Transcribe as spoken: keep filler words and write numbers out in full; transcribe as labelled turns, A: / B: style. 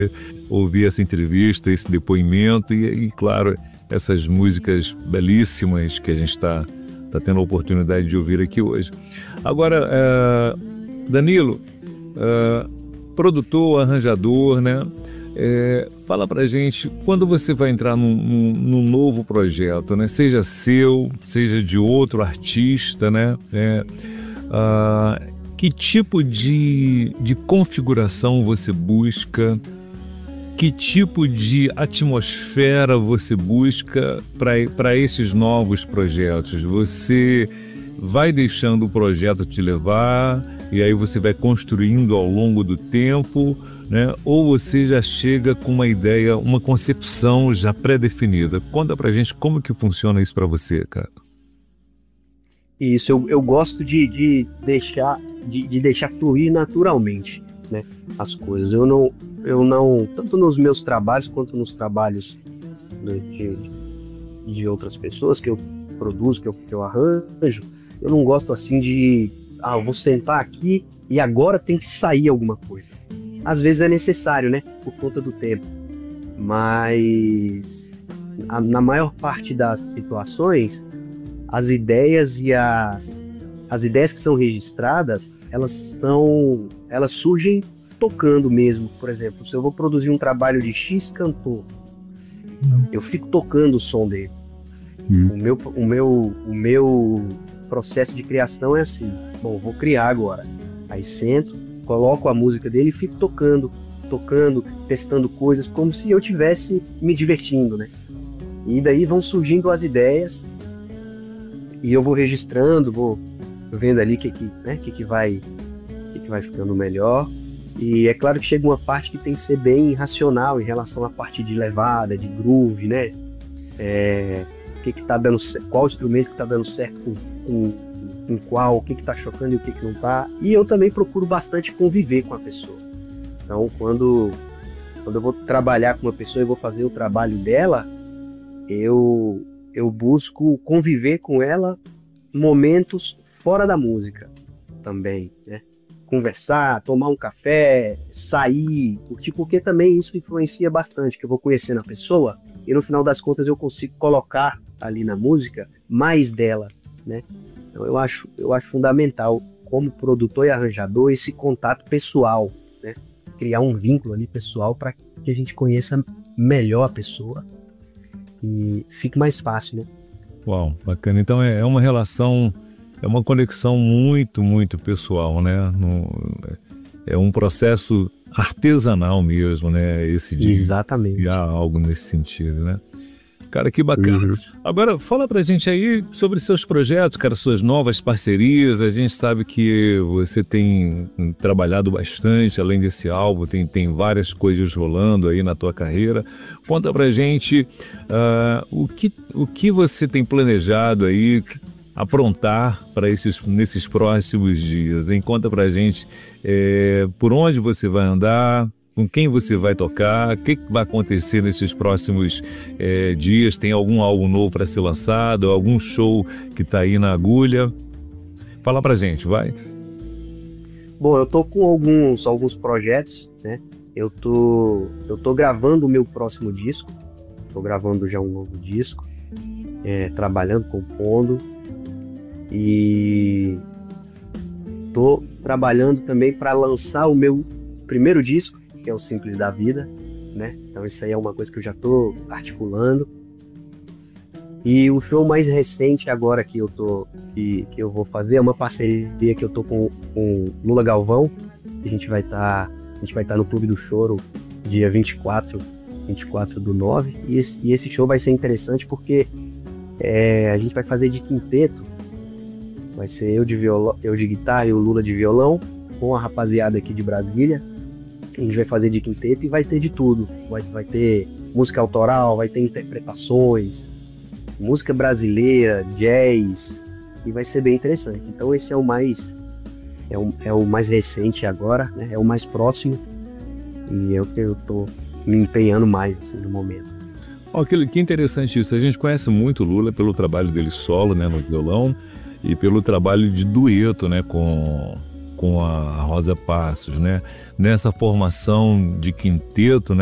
A: ouvir essa entrevista, esse depoimento e, e claro, essas músicas belíssimas que a gente está tá tendo a oportunidade de ouvir aqui hoje. Agora, uh, Danilo, uh, produtor, arranjador, né? É, fala pra gente, quando você vai entrar num, num, num novo projeto, né? Seja seu, seja de outro artista, né? É, uh, que tipo de, de configuração você busca? Que tipo de atmosfera você busca para esses novos projetos? Você vai deixando o projeto te levar e aí você vai construindo ao longo do tempo, né? Ou você já chega com uma ideia, uma concepção já pré-definida? Conta pra gente como que funciona isso para você, cara.
B: Isso, eu, eu gosto de, de, deixar, de, de deixar fluir naturalmente, né, as coisas. Eu não, eu não, tanto nos meus trabalhos quanto nos trabalhos de, de, de outras pessoas que eu produzo, que eu, que eu arranjo, eu não gosto assim de, ah, eu vou sentar aqui e agora tem que sair alguma coisa. Às vezes é necessário, né, por conta do tempo, mas a, na maior parte das situações, as ideias e as, as ideias que são registradas, elas são, elas surgem tocando mesmo. Por exemplo, se eu vou produzir um trabalho de X cantor, hum. eu fico tocando o som dele. Hum. O meu, o meu, o meu processo de criação é assim, bom, vou criar agora. Aí sento, coloco a música dele e fico tocando, tocando, testando coisas, como se eu estivesse me divertindo, né? E daí vão surgindo as ideias, e eu vou registrando, vou vendo ali o que que, né, que que vai, que que vai ficando melhor. E é claro que chega uma parte que tem que ser bem racional em relação à parte de levada, de groove, né? É, o que que tá dando, qual instrumento que tá dando certo com, com, com qual, o que que tá chocando e o que que não tá. E eu também procuro bastante conviver com a pessoa. Então, quando, quando eu vou trabalhar com uma pessoa e vou fazer o trabalho dela, eu... eu busco conviver com ela momentos fora da música também, né? Conversar, tomar um café, sair, curtir, porque também isso influencia bastante, que eu vou conhecendo a pessoa e no final das contas eu consigo colocar ali na música mais dela, né? Então eu acho, eu acho fundamental, como produtor e arranjador, esse contato pessoal, né? Criar um vínculo ali pessoal para que a gente conheça melhor a pessoa e fique mais fácil, né?
A: Uau, bacana. Então é uma relação, é uma conexão muito, muito pessoal, né? No, é um processo artesanal mesmo, né? Esse de
B: Exatamente.
A: criar algo nesse sentido, né? Cara, que bacana. Uhum. Agora, fala pra gente aí sobre seus projetos, cara, suas novas parcerias. A gente sabe que você tem trabalhado bastante, além desse álbum, tem, tem várias coisas rolando aí na tua carreira. Conta pra gente uh, o, que, o que você tem planejado aí aprontar para esses, nesses próximos dias, hein? Conta pra gente é, por onde você vai andar, com quem você vai tocar, o que vai acontecer nesses próximos é, dias? Tem algum álbum novo para ser lançado, algum show que está aí na agulha? Fala pra gente, vai.
B: Bom, eu tô com alguns, alguns projetos, né? Eu tô, eu tô gravando o meu próximo disco, tô gravando já um novo disco, é, trabalhando, compondo, e tô trabalhando também para lançar o meu primeiro disco, que é o Simples da Vida, né? Então isso aí é uma coisa que eu já tô articulando. E o show mais recente agora que eu tô que, que eu vou fazer é uma parceria que eu tô com com Lula Galvão. A gente vai estar tá, a gente vai estar tá no Clube do Choro dia vinte e quatro do nove, e esse, e esse show vai ser interessante porque é, a gente vai fazer de quinteto. Vai ser eu de violão, eu de guitarra e o Lula de violão, com a rapaziada aqui de Brasília. A gente vai fazer de quinteto e vai ter de tudo. Vai, vai ter música autoral, vai ter interpretações, música brasileira, jazz, e vai ser bem interessante. Então esse é o mais é o, é o mais recente agora, né? É o mais próximo, e é o que eu tô me empenhando mais assim, no momento.
A: Oh, que, que interessante isso. A gente conhece muito o Lula pelo trabalho dele solo, né, no violão, e pelo trabalho de dueto, né, com com a Rosa Passos, né? Nessa formação de quinteto, né?